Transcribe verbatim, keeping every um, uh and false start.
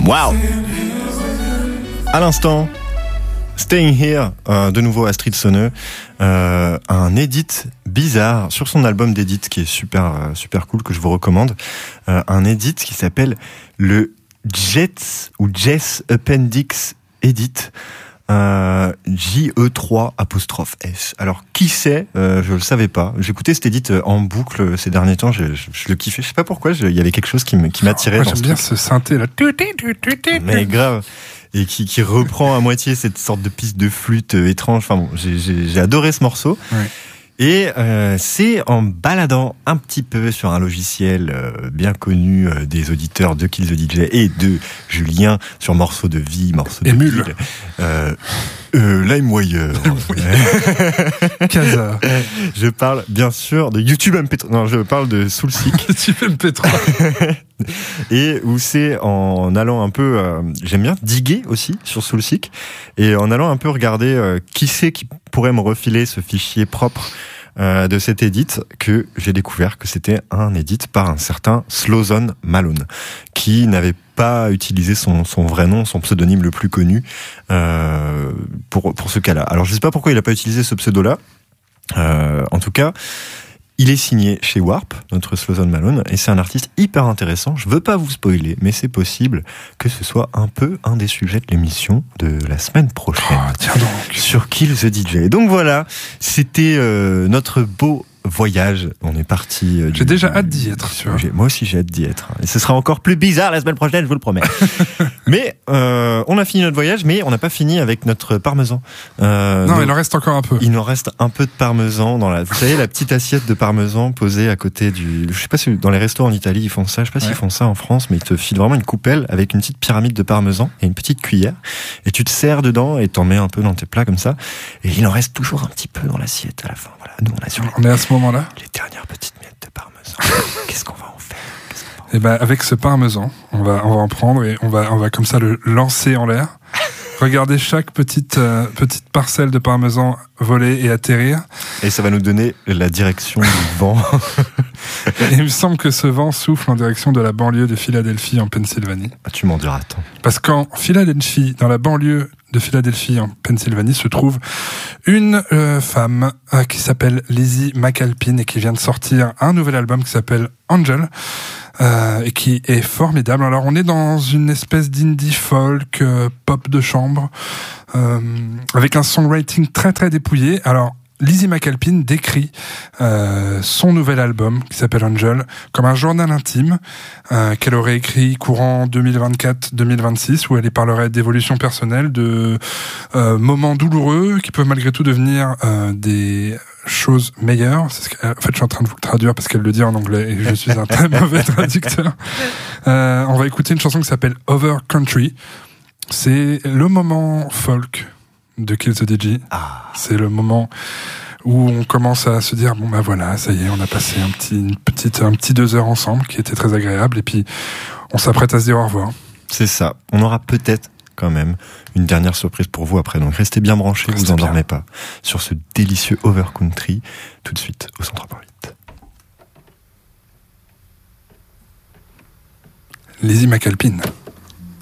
Wow. À l'instant, Staying Here, euh, de nouveau Astrid Sonneux, euh, un edit bizarre sur son album d'edit qui est super euh, super cool, que je vous recommande, euh, un edit qui s'appelle le Jets ou Jess Appendix Edit. Euh, J E trois apostrophe S. Alors qui c'est, euh, je le savais pas. J'écoutais cet edit en boucle ces derniers temps. Je, je, je le kiffais. Je sais pas pourquoi. Il y avait quelque chose qui me qui m'attirait. Moi, dans j'aime ce bien truc. ce synthé là. Mais grave. Et qui, qui reprend à moitié cette sorte de piste de flûte euh, étrange. Enfin bon, j'ai, j'ai, j'ai adoré ce morceau. Ouais. Et euh, c'est en baladant un petit peu sur un logiciel euh, bien connu euh, des auditeurs de Kill the D J et de Julien sur Morceaux de Vie, Morceaux de Emule. Kill, euh, euh, LimeWire. Casa. Je parle bien sûr de YouTube M P trois. Non, je parle de Soulseek. YouTube M P trois. Et où c'est en allant un peu, euh, j'aime bien diguer aussi sur Soulseek, et en allant un peu regarder euh, qui c'est qui pourrait me refiler ce fichier propre euh, de cet edit, que j'ai découvert que c'était un edit par un certain Slowzone Malone, qui n'avait pas utilisé son, son vrai nom, son pseudonyme le plus connu euh, pour, pour ce cas-là. Alors je sais pas pourquoi il a pas utilisé ce pseudo-là, euh, en tout cas... Il est signé chez Warp, notre Slowzone Malone, et c'est un artiste hyper intéressant. Je veux pas vous spoiler, mais c'est possible que ce soit un peu un des sujets de l'émission de la semaine prochaine. Oh, tiens donc. Sur Kill the D J. Donc voilà, c'était euh, notre beau voyage. On est parti. Euh, J'ai du, déjà du, hâte d'y être, tu vois. Moi aussi, j'ai hâte d'y être. Et ce sera encore plus bizarre la semaine prochaine, je vous le promets. Mais euh, on a fini notre voyage, mais on n'a pas fini avec notre parmesan. Euh, non, nos... il en reste encore un peu. Il nous reste un peu de parmesan dans la. Vous savez, la petite assiette de parmesan posée à côté du. Je sais pas si dans les restos en Italie ils font ça. Je sais pas ouais. s'ils font ça en France, mais ils te filent vraiment une coupelle avec une petite pyramide de parmesan et une petite cuillère, et tu te sers dedans et t'en mets un peu dans tes plats comme ça. Et il en reste toujours un petit peu dans l'assiette à la fin. Voilà, nous on a sur les... On est à ce moment-là. Les dernières petites miettes de parmesan. Qu'est-ce qu'on va en faire? Eh ben, avec ce parmesan, on va, on va en prendre et on va, on va comme ça le lancer en l'air. Regardez chaque petite, euh, petite parcelle de parmesan voler et atterrir. Et ça va nous donner la direction du vent. Et il me semble que ce vent souffle en direction de la banlieue de Philadelphie en Pennsylvanie. Ah, tu m'en diras tant. Parce qu'en Philadelphie, dans la banlieue de Philadelphie en Pennsylvanie, se trouve une euh, femme euh, qui s'appelle Lizzie McAlpin et qui vient de sortir un nouvel album qui s'appelle Angel. Euh, et qui est formidable. Alors on est dans une espèce d'indie folk, euh, pop de chambre, euh, avec un songwriting très très dépouillé. Alors Lizzie McAlpin décrit euh, son nouvel album qui s'appelle Angel comme un journal intime euh, qu'elle aurait écrit courant deux mille vingt-quatre deux mille vingt-six, où elle y parlerait d'évolution personnelle, de euh, moments douloureux qui peuvent malgré tout devenir euh, des choses meilleures. C'est ce que, en fait, je suis en train de vous le traduire parce qu'elle le dit en anglais et je suis un très mauvais traducteur. Euh, on va écouter une chanson qui s'appelle Over Country. C'est le moment folk de Kill the D J. Ah. C'est le moment où on commence à se dire bon bah voilà, ça y est, on a passé un petit, une petite, un petit deux heures ensemble qui était très agréable, et puis on s'apprête à se dire au revoir. C'est ça. On aura peut-être quand même une dernière surprise pour vous après, donc restez bien branchés, restez vous endormez bien. Pas sur ce délicieux Over Country tout de suite au cent trois point huit. Lizzie McAlpin.